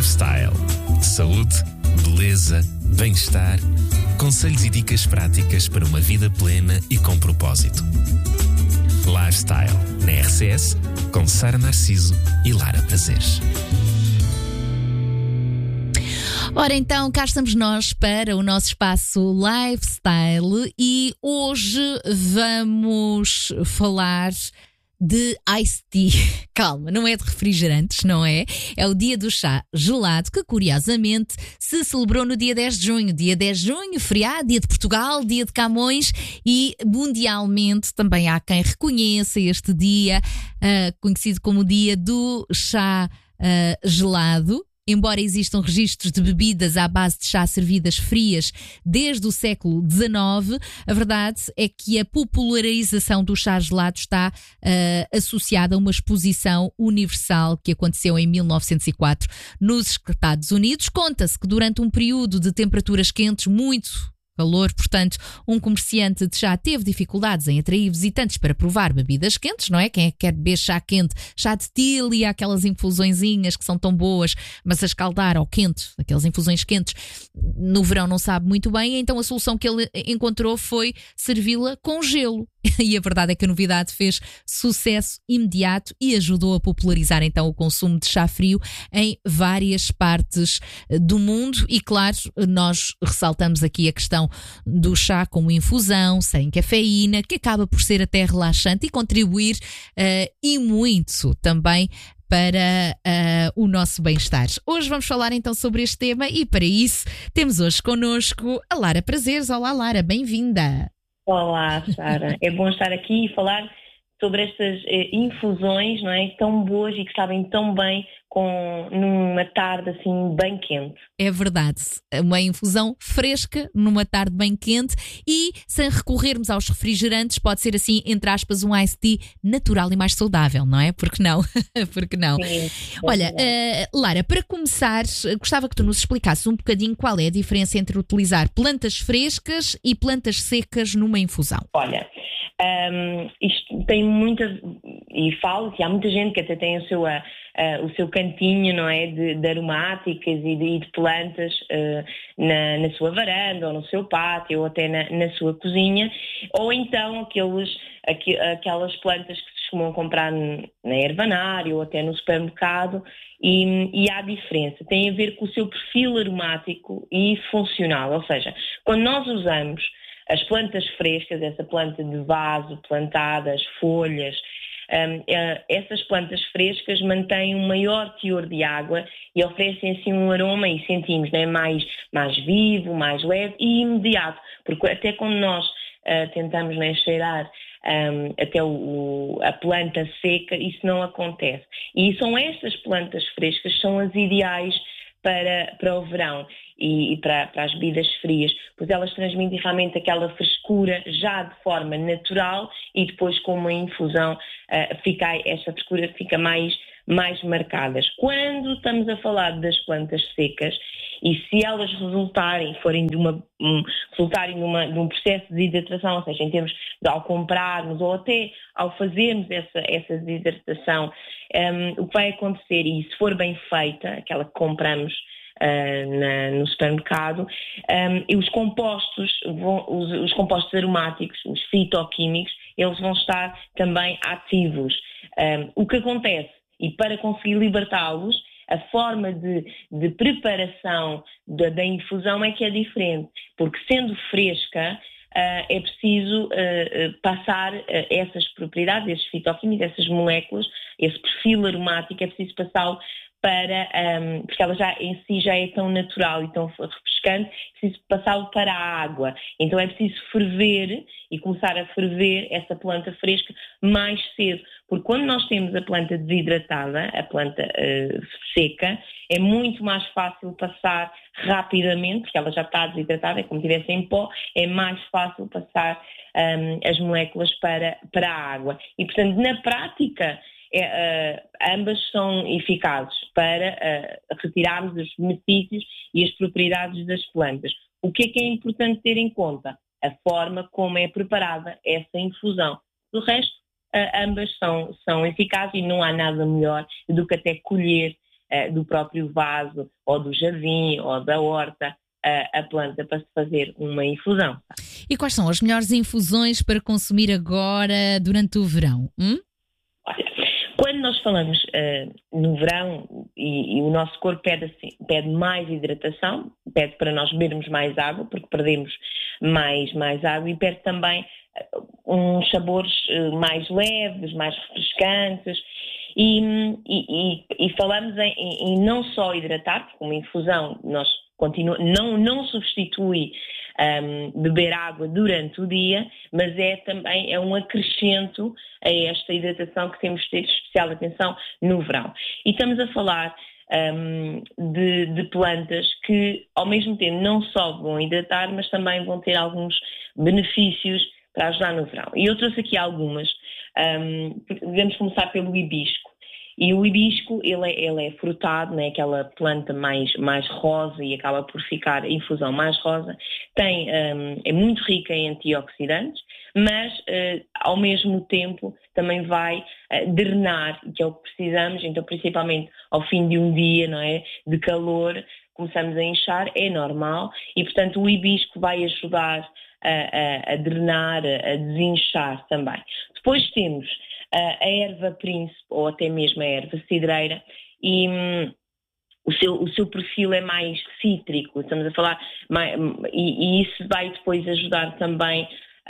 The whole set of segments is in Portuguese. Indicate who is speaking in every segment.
Speaker 1: Lifestyle. Saúde, beleza, bem-estar. Conselhos e dicas práticas para uma vida plena e com propósito. Lifestyle, na RCS, com Sara Narciso e Lara Prazeres.
Speaker 2: Ora então, cá estamos nós para o nosso espaço Lifestyle e hoje vamos falar de iced tea. Calma, não é de refrigerantes, não é? É o dia do chá gelado que, curiosamente, se celebrou no dia 10 de junho. Dia 10 de junho, feriado, dia de Portugal, dia de Camões e mundialmente também há quem reconheça este dia, conhecido como o dia do chá gelado. Embora existam registros de bebidas à base de chá servidas frias desde o século XIX, a verdade é que a popularização do chá gelado está associada a uma exposição universal que aconteceu em 1904 nos Estados Unidos. Conta-se que durante um período de temperaturas quentes, muito calor, portanto, um comerciante de chá teve dificuldades em atrair visitantes para provar bebidas quentes, não é? Quem é que quer beber chá quente? Chá de tília, aquelas infusõezinhas que são tão boas, mas a escaldar ao quente, aquelas infusões quentes, no verão não sabe muito bem, então a solução que ele encontrou foi servi-la com gelo. E a verdade é que a novidade fez sucesso imediato e ajudou a popularizar então o consumo de chá frio em várias partes do mundo. E claro, nós ressaltamos aqui a questão do chá como infusão, sem cafeína, que acaba por ser até relaxante e contribuir e muito também para o nosso bem-estar. Hoje vamos falar então sobre este tema e para isso temos hoje connosco a Lara Prazeres. Olá Lara, bem-vinda!
Speaker 3: Olá, Sara. É bom estar aqui e falar sobre estas infusões, não é? Tão boas e que sabem tão bem numa tarde assim bem quente.
Speaker 2: É verdade. Uma infusão fresca numa tarde bem quente e sem recorrermos aos refrigerantes, pode ser assim, entre aspas, um iced tea natural e mais saudável, não é? Porque não? Porque não?
Speaker 3: Sim,
Speaker 2: olha, Lara, para começar, gostava que tu nos explicasses um bocadinho qual é a diferença entre utilizar plantas frescas e plantas secas numa infusão.
Speaker 3: Olha, isto tem muita, e falo que há muita gente que até tem o seu cantinho, não é, de aromáticas e de plantas na sua varanda ou no seu pátio ou até na sua cozinha, ou então aquelas plantas que se costumam comprar na ervanária ou até no supermercado e há diferença, tem a ver com o seu perfil aromático e funcional, ou seja, quando nós usamos as plantas frescas, essa planta de vaso, plantadas, folhas, essas plantas frescas mantêm um maior teor de água e oferecem assim um aroma, e sentimos, né, mais vivo, mais leve e imediato, porque até quando nós tentamos, né, cheirar até a planta seca, isso não acontece. E são estas plantas frescas que são as ideais para o verão e para as bebidas frias, pois elas transmitem realmente aquela frescura já de forma natural e depois com uma infusão essa frescura fica mais marcadas. Quando estamos a falar das plantas secas e se elas resultarem num processo de desidratação, ou seja, em termos de ao comprarmos ou até ao fazermos essa desidratação, o que vai acontecer, e se for bem feita, aquela que compramos no supermercado, e os compostos aromáticos, os fitoquímicos, eles vão estar também ativos. O que acontece, e para conseguir libertá-los, a forma de preparação da infusão é que é diferente, porque sendo fresca, é preciso passar essas propriedades, esses fitoquímicos, essas moléculas, esse perfil aromático, é preciso passá-lo porque ela já em si já é tão natural e tão refrescante, é preciso passá-lo para a água. Então é preciso ferver e começar a ferver essa planta fresca mais cedo, porque quando nós temos a planta desidratada, a planta seca, é muito mais fácil passar rapidamente, porque ela já está desidratada, é como se estivesse em pó, é mais fácil passar as moléculas para a água. E portanto, na prática, ambas são eficazes para retirarmos os benefícios e as propriedades das plantas. O que é importante ter em conta? A forma como é preparada essa infusão. Do resto, ambas são eficazes e não há nada melhor do que até colher do próprio vaso, ou do jardim, ou da horta, a planta para se fazer uma infusão.
Speaker 2: E quais são as melhores infusões para consumir agora, durante o verão?
Speaker 3: Olha, quando nós falamos no verão e o nosso corpo pede mais hidratação, pede para nós bebermos mais água, porque perdemos mais água, e pede também uns sabores mais leves, mais refrescantes, e falamos em não só hidratar, porque uma infusão não substitui beber água durante o dia, mas também um acrescento a esta hidratação que temos de ter especial atenção no verão. E estamos a falar de plantas que ao mesmo tempo não só vão hidratar, mas também vão ter alguns benefícios para ajudar no verão. E eu trouxe aqui algumas. Vamos começar pelo hibisco. E o hibisco, ele é frutado, né? Aquela planta mais rosa, e acaba por ficar a infusão mais rosa. É muito rica em antioxidantes, mas ao mesmo tempo também vai drenar, que é o que precisamos. Então, principalmente ao fim de um dia, não é, de calor, começamos a inchar, é normal, e portanto o hibisco vai ajudar a drenar, a desinchar também. Depois temos a erva príncipe, ou até mesmo a erva cidreira, e o seu perfil é mais cítrico, estamos a falar, e isso vai depois ajudar também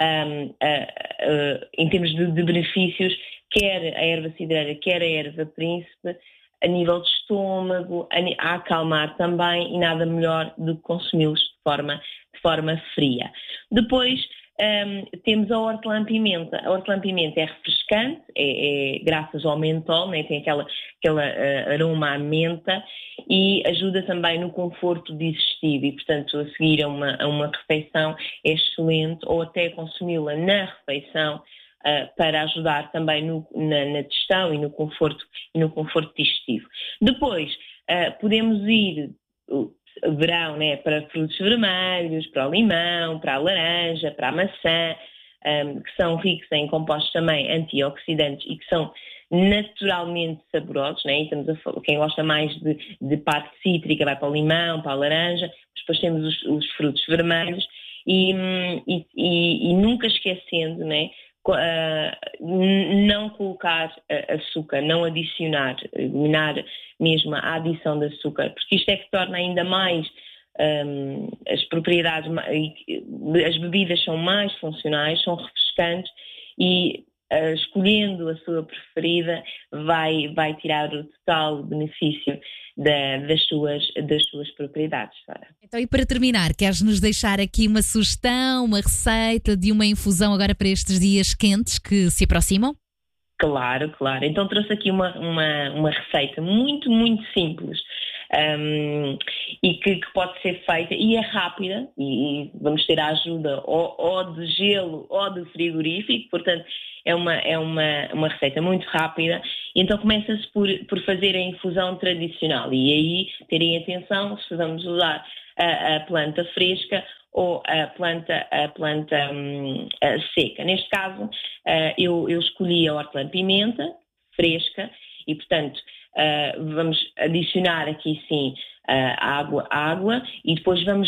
Speaker 3: em termos de benefícios, quer a erva cidreira, quer a erva príncipe, a nível de estômago, a acalmar também, e nada melhor do que consumi-los de forma fria. Depois temos a hortelã-pimenta. A hortelã-pimenta é refrescante, é graças ao mentol, né? Tem aquele aroma à menta, e ajuda também no conforto digestivo, e portanto a seguir a uma refeição é excelente, ou até consumi-la na refeição, para ajudar também na digestão e no conforto digestivo. Depois podemos ir verão, né, para frutos vermelhos, para o limão, para a laranja, para a maçã, que são ricos em compostos também antioxidantes e que são naturalmente saborosos, né? E estamos a falar, quem gosta mais de parte cítrica vai para o limão, para a laranja. Depois temos os frutos vermelhos, e nunca esquecendo, né, não colocar açúcar, não adicionar, eliminar mesmo a adição de açúcar, porque isto é que torna ainda mais as propriedades, as bebidas são mais funcionais, são refrescantes, e escolhendo a sua preferida vai tirar o total benefício das suas propriedades. Sara.
Speaker 2: Então, e para terminar, queres-nos deixar aqui uma sugestão, uma receita de uma infusão agora para estes dias quentes que se aproximam?
Speaker 3: Claro. Então trouxe aqui uma receita muito, muito simples, e que pode ser feita, e é rápida, e vamos ter a ajuda ou de gelo ou de frigorífico, portanto é uma receita muito rápida. Então começa-se por fazer a infusão tradicional, e aí terem atenção se vamos usar a planta fresca ou a planta seca. Neste caso, eu escolhi a hortelã-pimenta fresca, e portanto vamos adicionar aqui sim água, e depois vamos